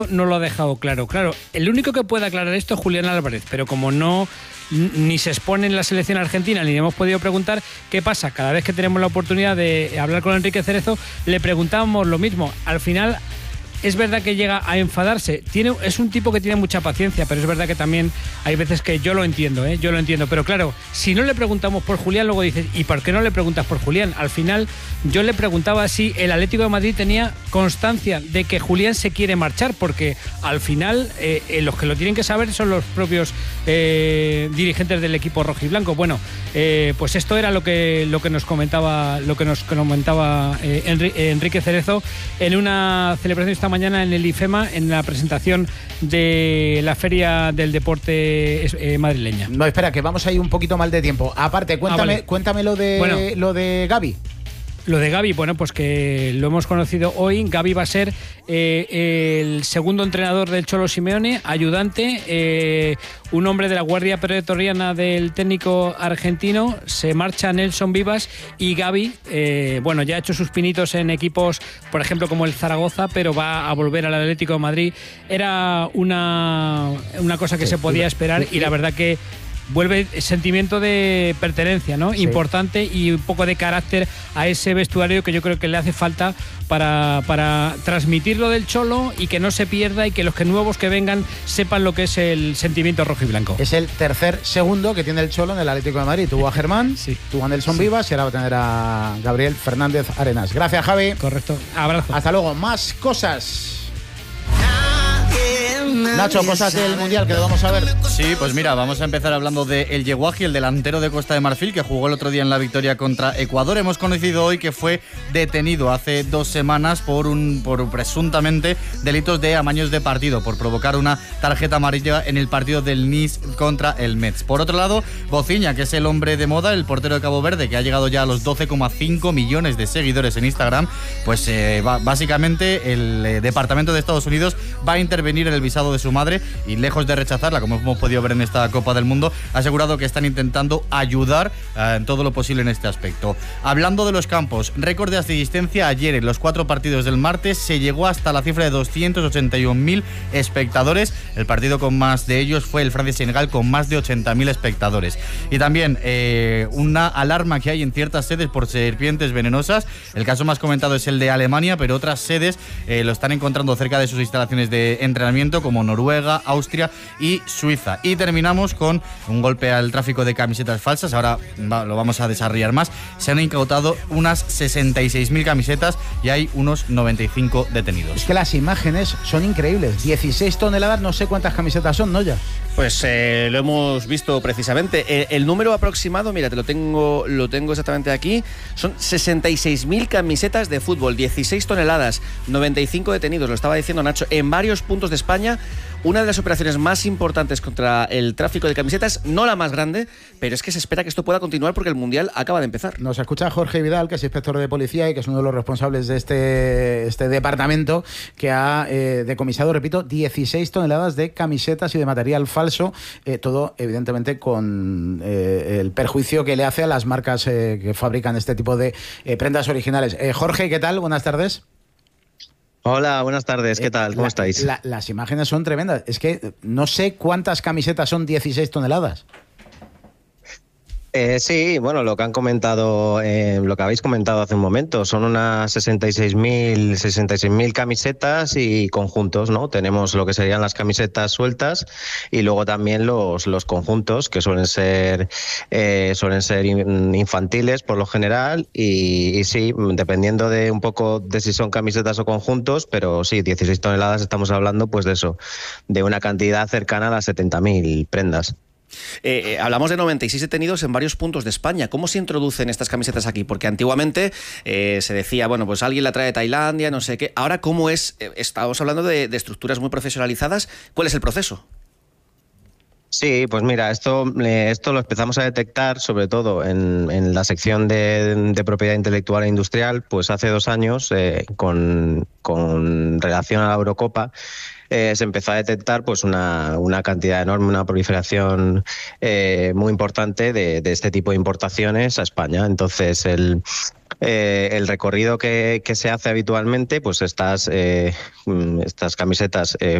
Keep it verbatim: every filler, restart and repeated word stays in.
no lo ha dejado claro. Claro, el único que puede aclarar esto es Julián Álvarez, pero como no ni se expone en la selección argentina ni le hemos podido preguntar, ¿qué pasa? Cada vez que tenemos la oportunidad de hablar con Enrique Cerezo, le preguntábamos lo mismo. Al final, es verdad que llega a enfadarse. Tiene, es un tipo que tiene mucha paciencia, pero es verdad que también hay veces que yo lo entiendo, ¿eh? Yo lo entiendo. Pero claro, si no le preguntamos por Julián, luego dices, ¿y por qué no le preguntas por Julián? Al final, yo le preguntaba si el Atlético de Madrid tenía constancia de que Julián se quiere marchar, porque al final eh, eh, los que lo tienen que saber son los propios eh, dirigentes del equipo rojiblanco. Bueno, eh, pues esto era lo que, lo que nos comentaba, lo que nos comentaba eh, Enrique, Enrique Cerezo en una celebración esta mañana en el IFEMA, en la presentación de la Feria del Deporte eh, madrileña. No, espera, que vamos ahí un poquito mal de tiempo. Aparte, cuéntame, ah, vale. cuéntame lo de bueno, lo de Gavi. Lo de Gavi, bueno, pues que lo hemos conocido hoy. Gavi va a ser eh, el segundo entrenador del Cholo Simeone, ayudante, eh, un hombre de la Guardia Pretoriana del técnico argentino. Se marcha Nelson Vivas y Gavi, eh, bueno, ya ha hecho sus pinitos en equipos, por ejemplo, como el Zaragoza, pero va a volver al Atlético de Madrid. Era una, una cosa que sí, se podía esperar y la verdad que vuelve sentimiento de pertenencia, ¿no? Sí. Importante y un poco de carácter a ese vestuario que yo creo que le hace falta para, para transmitir lo del Cholo y que no se pierda y que los que nuevos que vengan sepan lo que es el sentimiento rojo y blanco. Es el tercer segundo que tiene el Cholo en el Atlético de Madrid. Tuvo a Germán, sí. tuvo a Nelson sí. Vivas y ahora va a tener a Gabriel Fernández Arenas. Gracias, Javi. Correcto. Abrazo. Hasta luego. Más cosas. Nacho, cosas del Mundial que lo vamos a ver. Sí, pues mira, vamos a empezar hablando de El Yeguaji, el delantero de Costa de Marfil, que jugó el otro día en la victoria contra Ecuador. Hemos conocido hoy que fue detenido hace dos semanas por un por presuntamente delitos de amaños de partido, por provocar una tarjeta amarilla en el partido del Nice contra el Metz. Por otro lado, Bociña, que es el hombre de moda, el portero de Cabo Verde, que ha llegado ya a los doce coma cinco millones de seguidores en Instagram, pues eh, va, básicamente el eh, Departamento de Estados Unidos va a intervenir en el visado de su madre y, lejos de rechazarla, como hemos podido ver en esta Copa del Mundo, ha asegurado que están intentando ayudar eh, en todo lo posible en este aspecto. Hablando de los campos, récord de asistencia ayer en los cuatro partidos del martes, se llegó hasta la cifra de doscientos ochenta y un mil espectadores. El partido con más de ellos fue el Francia-Senegal, con más de ochenta mil espectadores. Y también eh, una alarma que hay en ciertas sedes por serpientes venenosas. El caso más comentado es el de Alemania, pero otras sedes eh, lo están encontrando cerca de sus instalaciones de entrenamiento, como Noruega, Austria y Suiza. Y terminamos con un golpe al tráfico de camisetas falsas. Ahora va, lo vamos a desarrollar más. Se han incautado unas sesenta y seis mil camisetas y hay unos noventa y cinco detenidos. Es que las imágenes son increíbles. dieciséis toneladas, no sé cuántas camisetas son, ¿no? Ya. Pues eh, lo hemos visto precisamente. El, el número aproximado, mira, te lo tengo, lo tengo exactamente aquí. Son sesenta y seis mil camisetas de fútbol, dieciséis toneladas, noventa y cinco detenidos. Lo estaba diciendo Nacho, en varios puntos de España. Una de las operaciones más importantes contra el tráfico de camisetas, no la más grande, pero es que se espera que esto pueda continuar porque el Mundial acaba de empezar. Nos escucha Jorge Vidal, que es inspector de policía y que es uno de los responsables de este, este departamento, que ha eh, decomisado, repito, dieciséis toneladas de camisetas y de material falso, eh, todo evidentemente con eh, el perjuicio que le hace a las marcas eh, que fabrican este tipo de eh, prendas originales. Eh, Jorge, ¿qué tal? Buenas tardes. Hola, buenas tardes, ¿qué tal? ¿Cómo la, estáis? La, las imágenes son tremendas. Es que no sé cuántas camisetas son dieciséis toneladas. Eh, sí, bueno, lo que han comentado, eh, lo que habéis comentado hace un momento, son unas sesenta y seis mil camisetas y conjuntos, ¿no? Tenemos lo que serían las camisetas sueltas y luego también los, los conjuntos, que suelen ser eh, suelen ser infantiles por lo general y, y sí, dependiendo de un poco de si son camisetas o conjuntos, pero sí, dieciséis toneladas estamos hablando pues de eso, de una cantidad cercana a las setenta mil prendas. Eh, eh, hablamos de noventa y seis detenidos en varios puntos de España. ¿Cómo se introducen estas camisetas aquí? Porque antiguamente eh, se decía, bueno, pues alguien la trae de Tailandia, no sé qué. Ahora, ¿cómo es? Eh, estamos hablando de, de estructuras muy profesionalizadas. ¿Cuál es el proceso? Sí, pues mira, esto, esto lo empezamos a detectar sobre todo en, en la sección de, de propiedad intelectual e industrial, pues hace dos años eh, con, con relación a la Eurocopa. Eh, se empezó a detectar pues una, una cantidad enorme, una proliferación eh, muy importante de, de este tipo de importaciones a España. Entonces, el, eh, el recorrido que, que se hace habitualmente, pues estas, eh, estas camisetas eh,